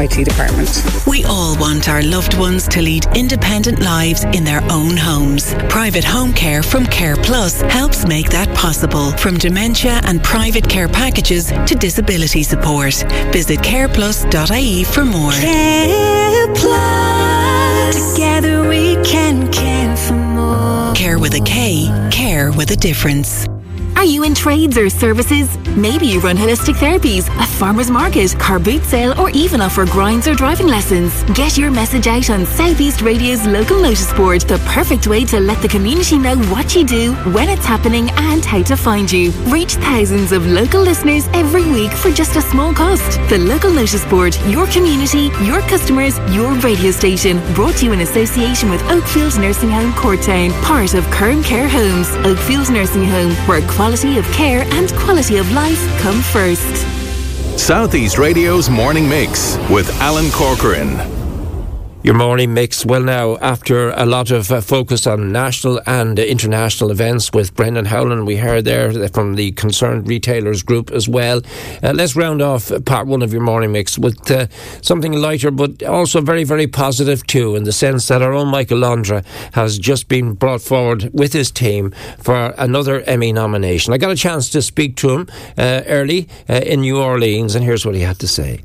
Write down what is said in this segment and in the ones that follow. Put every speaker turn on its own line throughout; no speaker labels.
IT department.
We all want our loved ones to lead independent lives in their own homes. Private home care from Care Plus helps make that possible. From dementia and private care packages to disability support. Visit careplus.ie for more.
Care Plus. Together we can care for more.
Care with a K. Care with a difference.
Are you in trades or services? Maybe you run holistic therapies, a farmer's market, car boot sale, or even offer grinds or driving lessons. Get your message out on Southeast Radio's local notice board, the perfect way to let the community know what you do, when it's happening, and how to find you. Reach thousands of local listeners every week for just a small cost. The local notice board, your community, your customers, your radio station. Brought to you in association with Oakfield Nursing Home Courtown, part of Kern Care Homes. Oakfield Nursing Home, where quality of care and quality of life come first.
Southeast Radio's Morning Mix with Alan Corcoran.
Your morning mix. Well, now, after a lot of focus on national and international events with Brendan Howland, we heard there from the Concerned Retailers Group as well. Let's round off part one of your morning mix with something lighter, but also very, very positive too, in the sense that our own Michael Londra has just been brought forward with his team for another Emmy nomination. I got a chance to speak to him early in New Orleans, and here's what he had to say.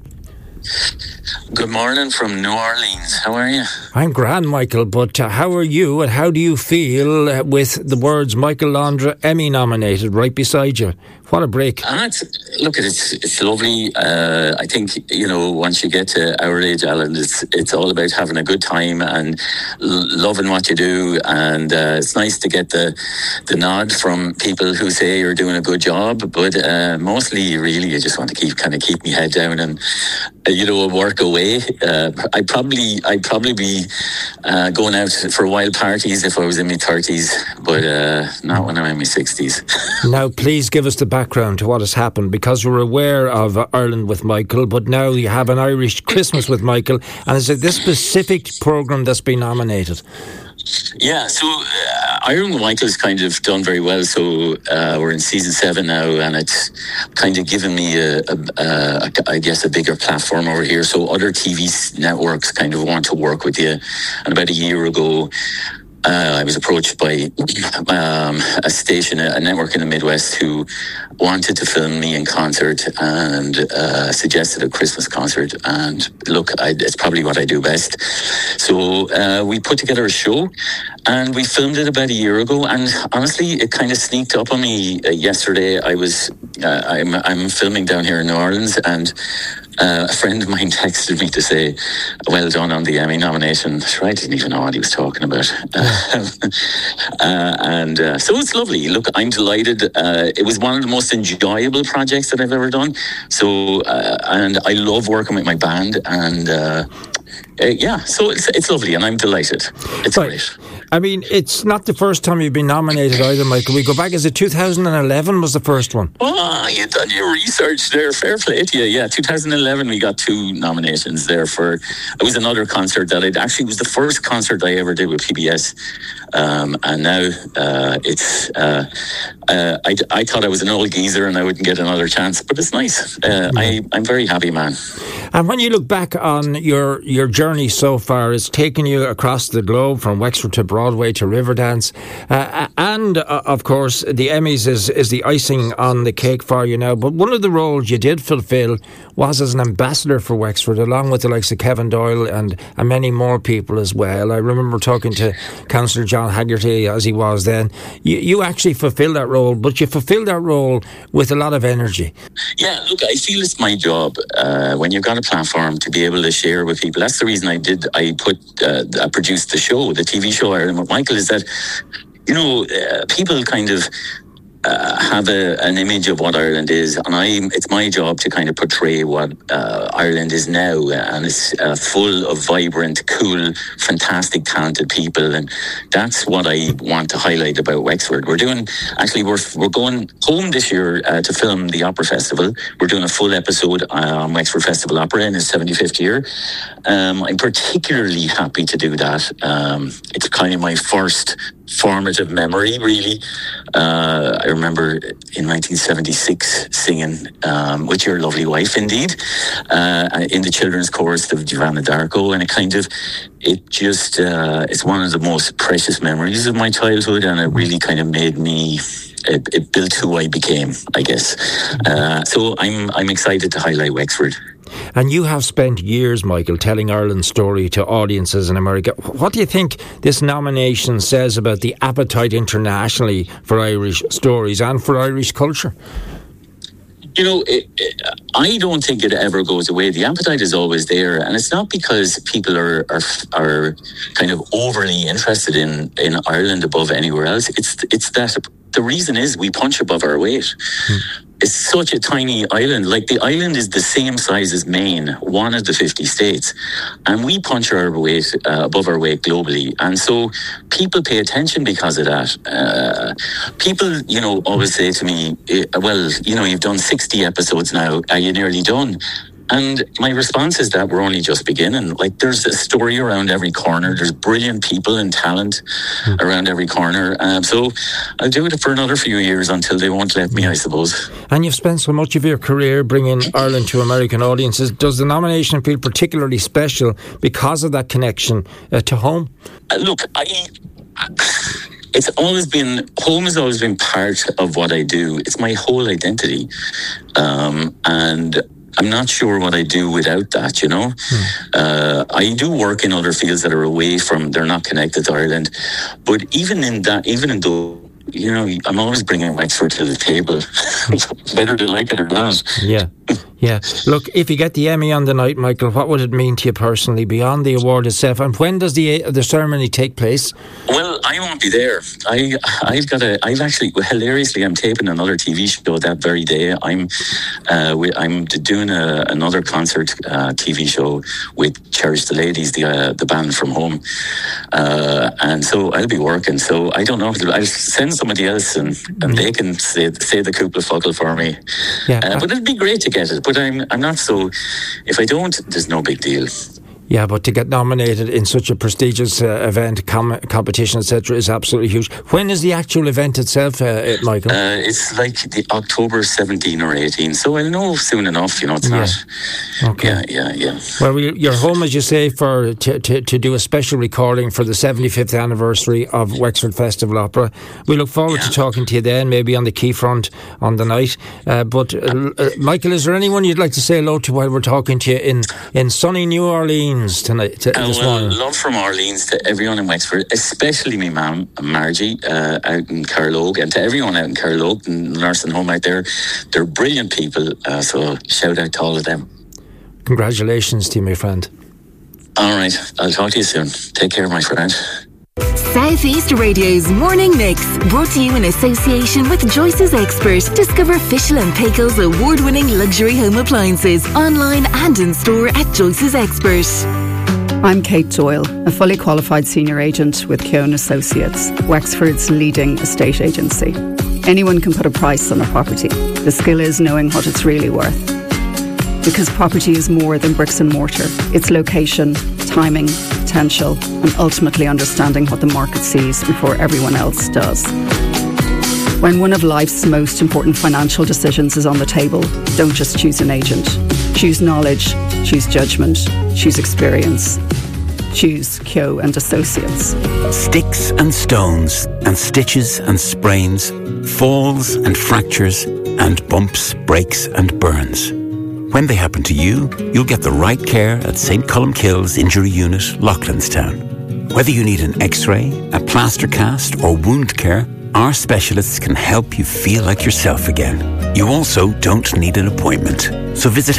Good morning from New Orleans. How are you?
I'm grand, Michael, but how are you and how do you feel with the words Michael Londra Emmy nominated right beside you? What a break.
It's lovely. I think, once you get to our age, Alan, it's all about having a good time and loving what you do. And it's nice to get the nod from people who say you're doing a good job. But mostly, really, you just want to keep my head down and, work away. I'd probably be going out for wild parties if I was in my 30s, but not when I'm in my 60s.
Now, please give us the background to what has happened, because we're aware of Ireland with Michael, but now you have an Irish Christmas with Michael, and is it this specific programme that's been nominated?
Yeah, so Ireland with Michael's kind of done very well. So we're in season 7 now, and it's kind of given me I guess a bigger platform over here. So other TV networks kind of want to work with you. And about a year ago, I was approached by a station, a network in the Midwest, who wanted to film me in concert and suggested a Christmas concert. And look, it's probably what I do best. So we put together a show, and we filmed it about a year ago. And honestly, it kind of sneaked up on me yesterday. I'm filming down here in New Orleans, and a friend of mine texted me to say, well done on the Emmy nomination. Sure, I didn't even know what he was talking about. So it's lovely. Look, I'm delighted. It was one of the most enjoyable projects that I've ever done. So, and I love working with my band, and so it's lovely, and I'm delighted. It's great.
I mean, it's not the first time you've been nominated either, Michael. We go back, is it 2011 was the first one?
Oh, you've done your research there. Fair play to you. Yeah, 2011 we got 2 nominations there for... It was another concert that was the first concert I ever did with PBS. And now it's... I thought I was an old geezer and I wouldn't get another chance, but it's nice. I'm very happy, man.
And when you look back on your journey so far, it's taken you across the globe from Wexford to Broadway to Riverdance, and of course the Emmys is the icing on the cake for you now. But one of the roles you did fulfil was as an ambassador for Wexford, along with the likes of Kevin Doyle and many more people as well. I remember talking to Councillor John Haggerty, as he was then. You actually fulfilled that role, but you fulfilled that role with a lot of energy.
Yeah, look, I feel it's my job when you've got a platform to be able to share with people. That's the reason I produced the show, the TV show Ireland with Michael, is that, people kind of have an image of what Ireland is, and it's my job to kind of portray what Ireland is now, and it's full of vibrant, cool, fantastic, talented people, and that's what I want to highlight about Wexford. We're going home this year to film the Opera Festival. We're doing a full episode on Wexford Festival Opera in its 75th year. I'm particularly happy to do that. It's kind of my first formative memory, really. I remember in 1976 singing with your lovely wife, indeed, in the children's chorus of Giovanna d'Arco, and it's one of the most precious memories of my childhood, and it really kind of made me. It built who I became, I guess. So I'm excited to highlight Wexford.
And you have spent years, Michael, telling Ireland's story to audiences in America. What do you think this nomination says about the appetite internationally for Irish stories and for Irish culture?
You know, I don't think it ever goes away. The appetite is always there, and it's not because people are kind of overly interested in Ireland above anywhere else. It's that the reason is we punch above our weight. It's such a tiny island. Like, the island is the same size as Maine, one of the 50 states, and we punch our weight above our weight globally. And so people pay attention because of that. People, always say to me, well, you've done 60 episodes now. Are you nearly done? And my response is that we're only just beginning. Like, there's a story around every corner. There's brilliant people and talent around every corner. So I'll do it for another few years until they won't let me, I suppose.
And you've spent so much of your career bringing Ireland to American audiences. Does the nomination feel particularly special because of that connection to home?
Look, home has always been part of what I do. It's my whole identity. And I'm not sure what I do without that, I do work in other fields that are they're not connected to Ireland. But even though, I'm always bringing Wexford to the table, whether they like it or not.
Yeah. Look, if you get the Emmy on the night, Michael, what would it mean to you personally beyond the award itself? And when does the ceremony take place?
Well, I won't be there. Hilariously, I'm taping another TV show that very day. I'm doing another concert TV show with Cherish the Ladies, the band from home. And so I'll be working. So I don't know. I'll send somebody else and they can say the Cúpla Focal for me.
Yeah.
But it'd be great to get it. But I'm not so. If I don't, there's no big deal.
Yeah, but to get nominated in such a prestigious event, competition, etc., is absolutely huge. When is the actual event itself, Michael?
It's like the October 17 or 18, so I'll know soon enough. It's not.
Okay.
Yeah.
Well, you're home, as you say, to do a special recording for the 75th anniversary of Wexford Festival Opera. We look forward to talking to you then, maybe on the Keyfront on the night. But Michael, is there anyone you'd like to say hello to while we're talking to you in sunny New Orleans tonight? This morning?
Love from Orleans to everyone in Wexford, especially me mum, Margie, out in Carlogue, and to everyone out in Carlogue and the nursing home out there. They're brilliant people, so shout out to all of them.
Congratulations to you, my friend.
All right, I'll talk to you soon. Take care, my friend.
Southeast Radio's Morning Mix, brought to you in association with Joyce's Expert. Discover Fischl & Paykel's award-winning luxury home appliances online and in store at Joyce's Expert.
I'm Kate Doyle, a fully qualified senior agent with Keown Associates, Wexford's leading estate agency. Anyone can put a price on a property. The skill is knowing what it's really worth. Because property is more than bricks and mortar. It's location, timing, potential, and ultimately understanding what the market sees before everyone else does. When one of life's most important financial decisions is on the table, don't just choose an agent. Choose knowledge, choose judgment, choose experience. Choose Keown & Associates.
Sticks and stones and stitches and sprains, falls and fractures and bumps, breaks and burns. When they happen to you, you'll get the right care at St. Columkille's Injury Unit, Loughlinstown. Whether you need an X-ray, a plaster cast or wound care, our specialists can help you feel like yourself again. You also don't need an appointment. So visit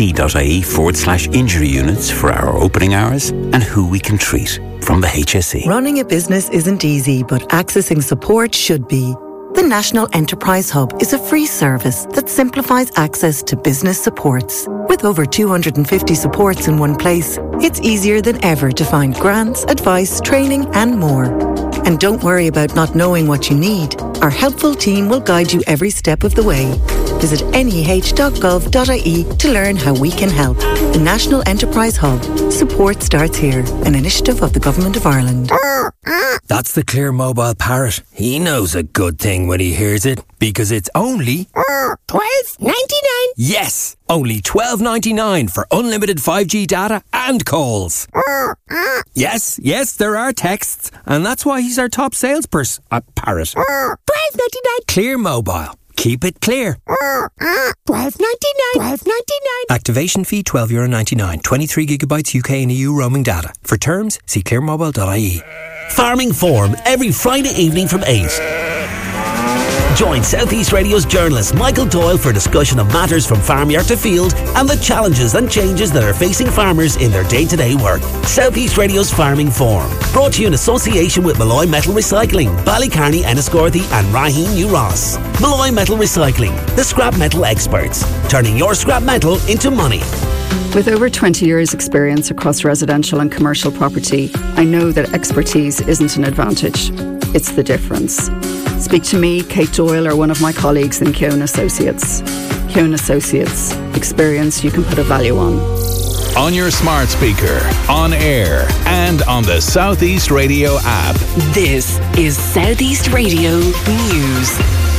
hse.ie/injury units for our opening hours and who we can treat from the HSE.
Running a business isn't easy, but accessing support should be. The National Enterprise Hub is a free service that simplifies access to business supports. With over 250 supports in one place, it's easier than ever to find grants, advice, training and more. And don't worry about not knowing what you need. Our helpful team will guide you every step of the way. Visit neh.gov.ie to learn how we can help. The National Enterprise Hub. Support starts here. An initiative of the Government of Ireland.
That's the Clear Mobile parrot. He knows a good thing when he hears it, because it's only
$12.99.
Yes, only $12.99 for unlimited 5G data and calls. Yes, there are texts, and that's why he's our top salesperson. Parrot.
$12.99.
Clear Mobile. Keep it clear.
$12.99.
Activation fee €12.99. 23 gigabytes UK and EU roaming data. For terms, see clearmobile.ie.
Farming Forum every Friday evening from 8. Join South East Radio's journalist Michael Doyle for a discussion of matters from farmyard to field and the challenges and changes that are facing farmers in their day-to-day work. South East Radio's Farming Forum, brought to you in association with Malloy Metal Recycling, Ballycarney, Enniscorthy and Raheen New Ross. Malloy Metal Recycling, the scrap metal experts, turning your scrap metal into money.
With over 20 years' experience across residential and commercial property, I know that expertise isn't an advantage. It's the difference. Speak to me, Kate Doyle, or one of my colleagues in Keown Associates. Keown Associates. Experience you can put a value on.
On your smart speaker, on air, and on the South East Radio app.
This is South East Radio News.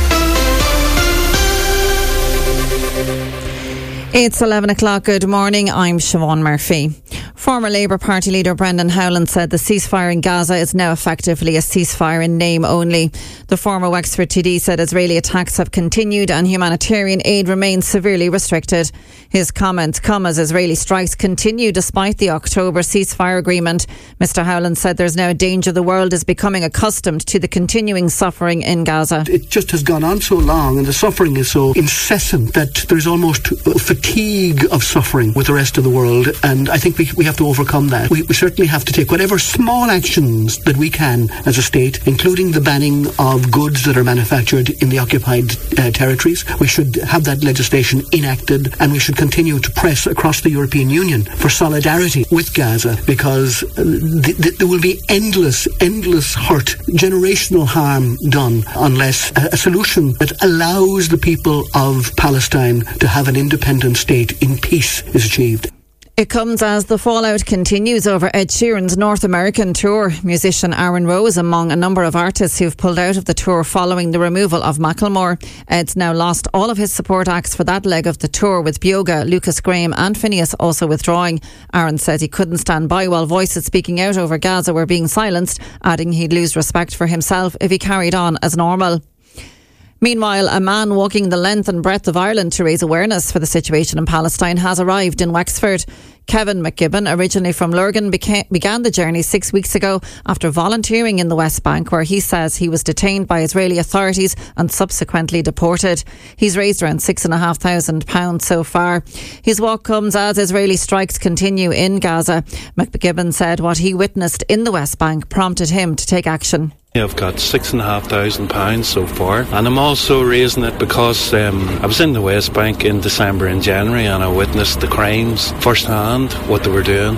It's 11 o'clock. Good morning. I'm Siobhan Murphy. Former Labour Party leader Brendan Howland said the ceasefire in Gaza is now effectively a ceasefire in name only. The former Wexford TD said Israeli attacks have continued and humanitarian aid remains severely restricted. His comments come as Israeli strikes continue despite the October ceasefire agreement. Mr Howland said there's now a danger the world is becoming accustomed to the continuing suffering in Gaza.
It just has gone on so long and the suffering is so incessant that there's almost fatigue of suffering with the rest of the world, and I think we have to overcome that. We certainly have to take whatever small actions that we can as a state, including the banning of goods that are manufactured in the occupied territories. We should have that legislation enacted, and we should continue to press across the European Union for solidarity with Gaza, because there will be endless hurt, generational harm done unless a solution that allows the people of Palestine to have an independent state in peace is achieved.
It comes as the fallout continues over Ed Sheeran's North American tour. Musician Aaron Rowe is among a number of artists who've pulled out of the tour following the removal of Macklemore. Ed's now lost all of his support acts for that leg of the tour, with Bioga, Lucas Graham and Phineas also withdrawing. Aaron says he couldn't stand by while voices speaking out over Gaza were being silenced, adding he'd lose respect for himself if he carried on as normal. Meanwhile, a man walking the length and breadth of Ireland to raise awareness for the situation in Palestine has arrived in Wexford. Kevin McGibbon, originally from Lurgan, began the journey 6 weeks ago after volunteering in the West Bank, where he says he was detained by Israeli authorities and subsequently deported. He's raised around £6,500 so far. His walk comes as Israeli strikes continue in Gaza. McGibbon said what he witnessed in the West Bank prompted him to take action.
I've got £6,500 so far, and I'm also raising it because I was in the West Bank in December and January, and I witnessed the crimes firsthand, what they were doing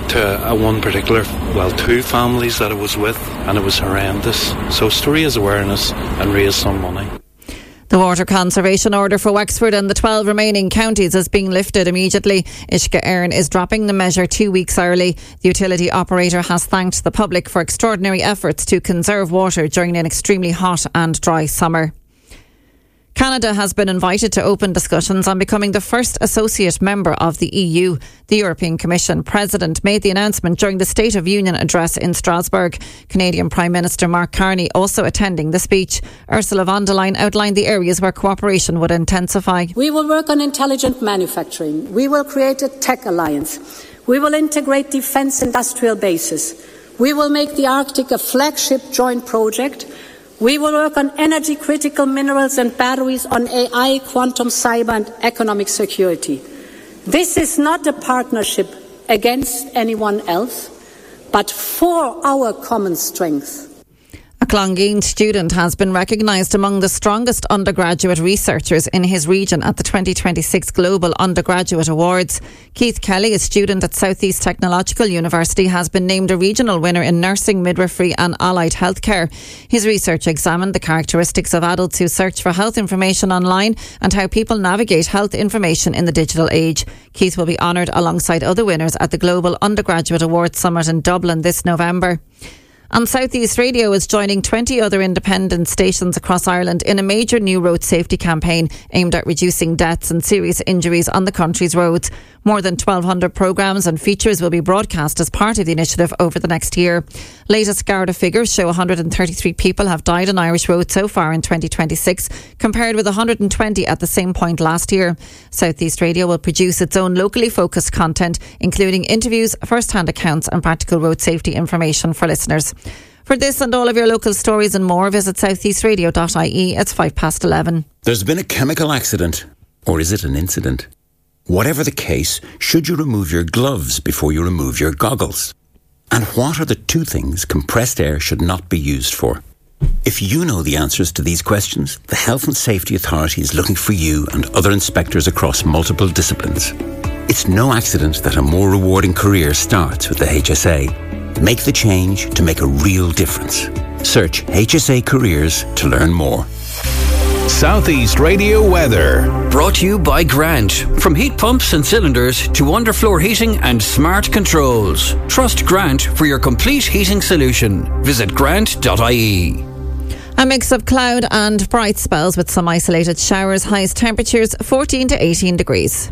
to two families that I was with, and it was horrendous. So it's to raise awareness and raise some money.
The water conservation order for Wexford and the 12 remaining counties is being lifted immediately. Uisce Éireann is dropping the measure 2 weeks early. The utility operator has thanked the public for extraordinary efforts to conserve water during an extremely hot and dry summer. Canada has been invited to open discussions on becoming the first associate member of the EU. The European Commission President made the announcement during the State of Union address in Strasbourg. Canadian Prime Minister Mark Carney also attending the speech. Ursula von der Leyen outlined the areas where cooperation would intensify.
We will work on intelligent manufacturing. We will create a tech alliance. We will integrate defence industrial bases. We will make the Arctic a flagship joint project. We will work on energy-critical minerals and batteries, on AI, quantum, cyber and economic security. This is not a partnership against anyone else, but for our common strength.
A Clongeen student has been recognised among the strongest undergraduate researchers in his region at the 2026 Global Undergraduate Awards. Keith Kelly, a student at South East Technological University, has been named a regional winner in nursing, midwifery and allied healthcare. His research examined the characteristics of adults who search for health information online and how people navigate health information in the digital age. Keith will be honoured alongside other winners at the Global Undergraduate Awards Summit in Dublin this November. And South East Radio is joining 20 other independent stations across Ireland in a major new road safety campaign aimed at reducing deaths and serious injuries on the country's roads. More than 1,200 programmes and features will be broadcast as part of the initiative over the next year. Latest Garda figures show 133 people have died on Irish roads so far in 2026, compared with 120 at the same point last year. South East Radio will produce its own locally focused content, including interviews, first-hand accounts and practical road safety information for listeners. For this and all of your local stories and more, visit southeastradio.ie. It's 11:05.
There's been a chemical accident. Or is it an incident? Whatever the case, should you remove your gloves before you remove your goggles? And what are the two things compressed air should not be used for? If you know the answers to these questions, the Health and Safety Authority is looking for you and other inspectors across multiple disciplines. It's no accident that a more rewarding career starts with the HSA. Make the change to make a real difference. Search HSA Careers to learn more.
Southeast Radio weather.
Brought to you by Grant. From heat pumps and cylinders to underfloor heating and smart controls. Trust Grant for your complete heating solution. Visit grant.ie.
A mix of cloud and bright spells with some isolated showers. Highest temperatures 14 to 18 degrees.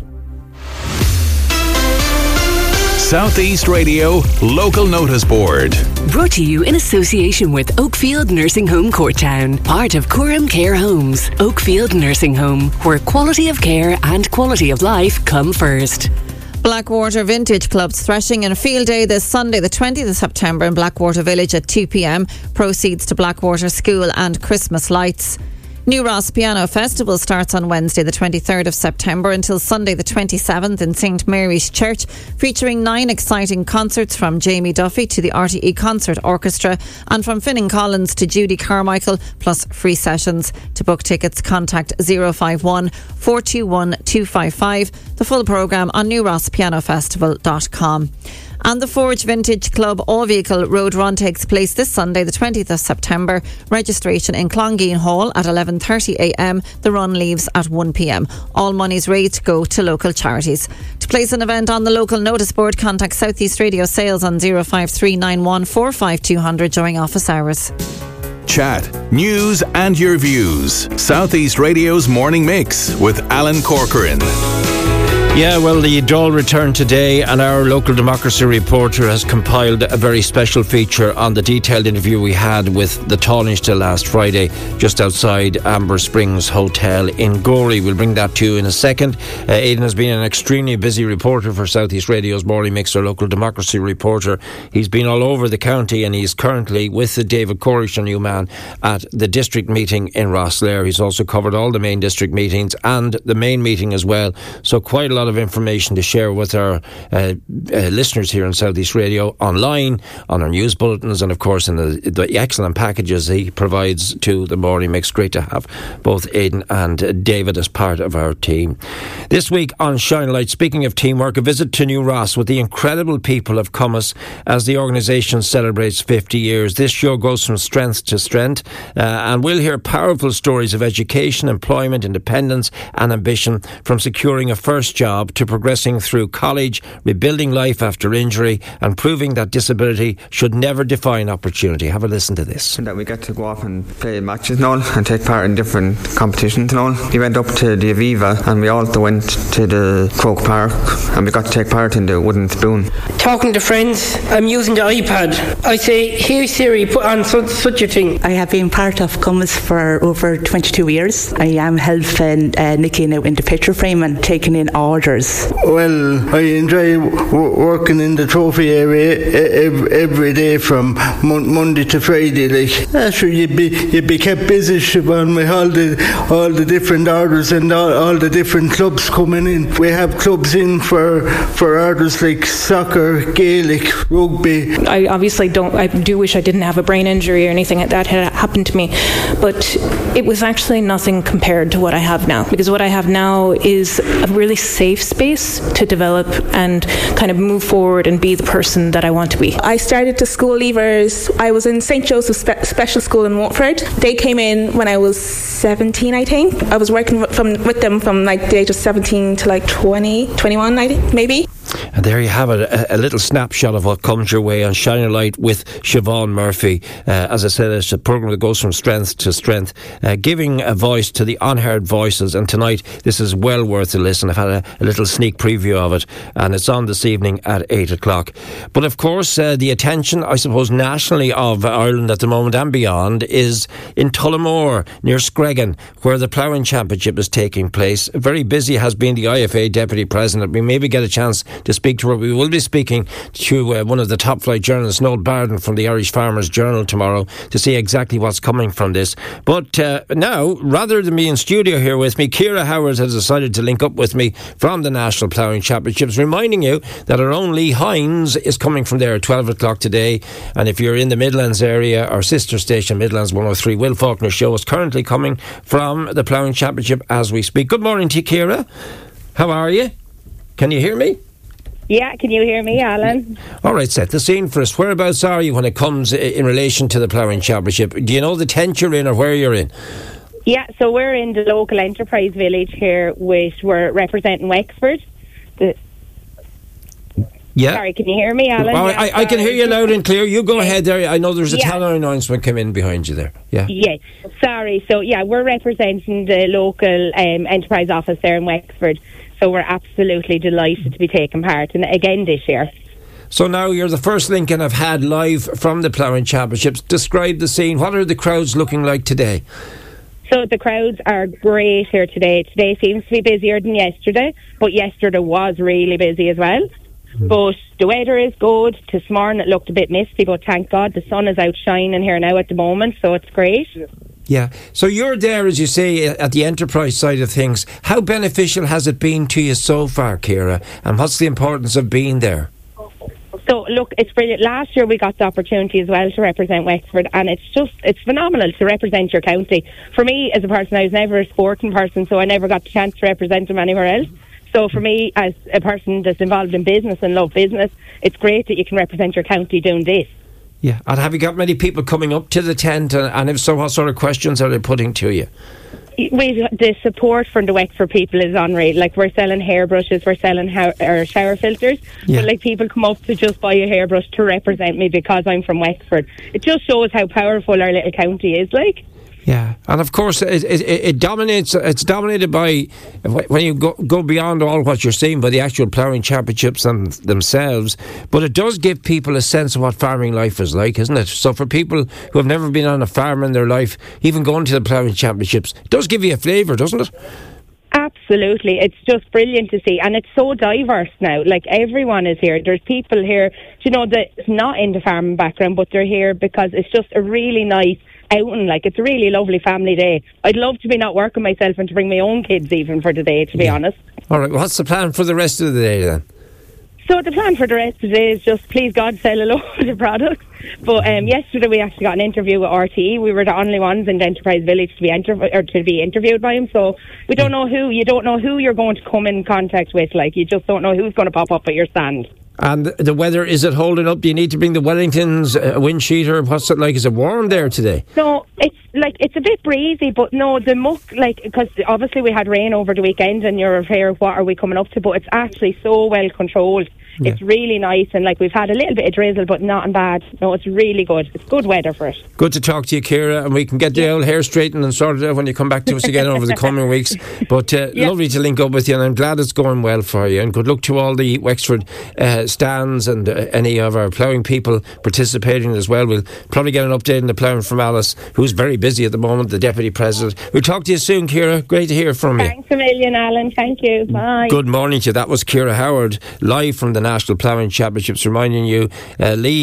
Southeast Radio Local Notice Board.
Brought to you in association with Oakfield Nursing Home Courtown, part of Coram Care Homes. Oakfield Nursing Home, where quality of care and quality of life come first.
Blackwater Vintage Club's Threshing and Field Day this Sunday, the 20th of September in Blackwater Village at 2 p.m. Proceeds to Blackwater School and Christmas lights. New Ross Piano Festival starts on Wednesday the 23rd of September until Sunday the 27th in St Mary's Church, featuring 9 exciting concerts from Jamie Duffy to the RTE Concert Orchestra and from Finning Collins to Judy Carmichael, plus free sessions. To book tickets, contact 051 421 255. The full programme on newrosspianofestival.com. And the Forge Vintage Club all-vehicle road run takes place this Sunday, the 20th of September. Registration in Clongeen Hall at 11:30am. The run leaves at 1pm. All monies raised go to local charities. To place an event on the local notice board, contact South East Radio Sales on 05391 45200 during office hours.
Chat, news and your views. Southeast Radio's Morning Mix with Alan Corcoran.
Yeah, well, the Dáil returned today and our local democracy reporter has compiled a very special feature on the detailed interview we had with the Taoiseach last Friday just outside Amber Springs Hotel in Gorey. We'll bring that to you in a second. Aidan has been an extremely busy reporter for South East Radio's Morning Mix, our local democracy reporter. He's been all over the county and he's currently with the David Corish, new man, at the district meeting in Rosslare. He's also covered all the main district meetings and the main meeting as well. So quite a lot of information to share with our listeners here on South East Radio, online, on our news bulletins, and of course in the excellent packages he provides to the Morning Mix. Great to have both Aidan and David as part of our team. This week on Shine Light, speaking of teamwork, a visit to New Ross with the incredible people of Cummas as the organisation celebrates 50 years. This show goes from strength to strength, and we'll hear powerful stories of education, employment, independence and ambition, from securing a first job to progressing through college, rebuilding life after injury and proving that disability should never define opportunity. Have a listen to this.
And that we get to go off and play matches and all and take part in different competitions and all. We went up to the Aviva and we also went to the Croke Park and we got to take part in the Wooden Spoon.
Talking to friends, I'm using the iPad. I say, here Siri, put on such a thing.
I have been part of Cummas for over 22 years. I am helping Nicky now in the picture frame and taking in orders supporters?
Well, I enjoy working in the trophy area every day from Monday to Friday. Like, sure, you'd be kept busy, Siobhan, with all the different orders and all the different clubs coming in. We have clubs in for orders like soccer, Gaelic, rugby.
I do wish I didn't have a brain injury or anything like that had happened to me, but it was actually nothing compared to what I have now, because what I have now is a really safe space to develop and kind of move forward and be the person that I want to be.
I started to school leavers. I was in St. Joseph's Special School in Watford. They came in when I was 17, I think. I was working with them from like the age of 17 to like 20, 21, I think, maybe.
And there you have it, a little snapshot of what comes your way on Shine a Light with Siobhan Murphy. As I said, it's a programme that goes from strength to strength, giving a voice to the unheard voices. And tonight, this is well worth a listen. I've had a little sneak preview of it, and it's on this evening at 8 o'clock. But of course, the attention, I suppose, nationally of Ireland at the moment and beyond is in Tullamore, near Screggan, where the Ploughing Championship is taking place. Very busy has been the IFA Deputy President. We maybe get a chance to speak to her. We will be speaking to one of the top flight journalists, Noel Barden from the Irish Farmers Journal tomorrow, to see exactly what's coming from this. But now, rather than be in studio here with me, Ciara Howard has decided to link up with me from the National Ploughing Championships, reminding you that our own Lee Hines is coming from there at 12 o'clock today. And if you're in the Midlands area, our sister station, Midlands 103, Will Faulkner Show, is currently coming from the Ploughing Championship as we speak. Good morning to you, Ciara. How are you? Can you hear me?
Yeah, can you hear me, Alan?
All right, set the scene for us. Whereabouts are you when it comes in relation to the Ploughing Championship? Do you know the tent you're in or where you're in?
Yeah, so we're in the local enterprise village here, we're representing Wexford.
Yeah.
Sorry, can you hear me, Alan?
Oh, I can hear you loud and clear. You go ahead there. I know there's a talent announcement come in behind you there. Yeah.
Yes. Sorry. So, yeah, we're representing the local enterprise office there in Wexford. So we're absolutely delighted to be taking part in it again this year.
So now you're the first Lincoln I've had live from the Ploughing Championships. Describe the scene. What are the crowds looking like today?
So the crowds are great here today. Today seems to be busier than yesterday, but yesterday was really busy as well. But the weather is good. This morning it looked a bit misty, but thank God the sun is out shining here now at the moment, so it's great.
Yeah. So you're there, as you say, at the enterprise side of things. How beneficial has it been to you so far, Ciara? And what's the importance of being there?
So, look, it's brilliant. Last year we got the opportunity as well to represent Wexford, and it's phenomenal to represent your county. For me, as a person, I was never a sporting person, so I never got the chance to represent them anywhere else. So for me, as a person that's involved in business and love business, it's great that you can represent your county doing this.
Yeah, and have you got many people coming up to the tent? And if so, what sort of questions are they putting to you?
The support from the Wexford people is unreal. Like, we're selling hairbrushes, we're selling our shower filters. Yeah. But like, people come up to just buy a hairbrush to represent me because I'm from Wexford. It just shows how powerful our little county is, like.
Yeah, and of course it dominates. It's dominated by, when you go beyond all what you're seeing, by the actual Ploughing Championships themselves. But it does give people a sense of what farming life is like, isn't it? So for people who have never been on a farm in their life, even going to the Ploughing Championships, it does give you a flavour, doesn't it?
Absolutely. It's just brilliant to see. And it's so diverse now. Like, everyone is here. There's people here, that's not in the farming background, but they're here because it's just a really nice outing. Like, it's a really lovely family day. I'd love to be not working myself and to bring my own kids even for the day, to be honest.
All right, what's the plan for the rest of the day then?
So the plan for the rest of the day is just, please God, sell a load of products. But yesterday we actually got an interview with RTE. We were the only ones in the Enterprise Village to be interviewed by him. So we don't know who. You don't know who you're going to come in contact with. Like, you just don't know who's going to pop up at your stand.
And the weather, is it holding up? Do you need to bring the Wellingtons, a wind cheater? What's it like? Is it warm there today?
No, it's a bit breezy, but no, the muck, because obviously we had rain over the weekend and you're here, what are we coming up to? But it's actually so well controlled. It's really nice, and like we've had a little bit of drizzle, but not bad. No, it's really good. It's good weather for it.
Good to talk to you, Ciara, and we can get the old hair straightened and sorted out when you come back to us again over the coming weeks. But lovely to link up with you, and I'm glad it's going well for you. And good luck to all the Wexford stands and any of our ploughing people participating as well. We'll probably get an update on the ploughing from Alice, who's very busy at the moment, the Deputy President. We'll talk to you soon, Ciara. Great to hear from you.
Thanks a million, Alan. Thank you. Bye.
Good morning to you. That was Ciara Howard, live from the National Ploughing Championships, reminding you, Lee